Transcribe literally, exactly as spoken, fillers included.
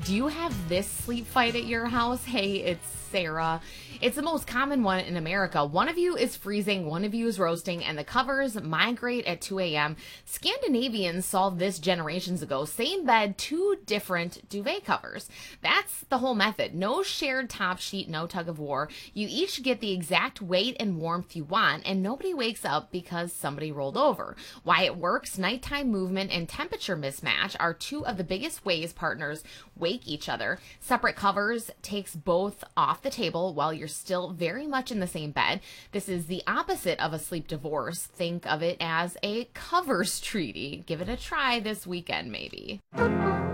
Do you have this sleep fight at your house? Hey, it's Sarah. It's the most common one in America. One of you is freezing, one of you is roasting, and the covers migrate at two a m Scandinavians solved this generations ago. Same bed, two different duvet covers. That's the whole method. No shared top sheet, no tug of war. You each get the exact weight and warmth you want, and nobody wakes up because somebody rolled over. Why it works: nighttime movement and temperature mismatch are two of the biggest ways partners wake each other. Separate covers takes both off the table while you're still very much in the same bed. This is the opposite of a sleep divorce. Think of it as a covers treaty. Give it a try this weekend, maybe.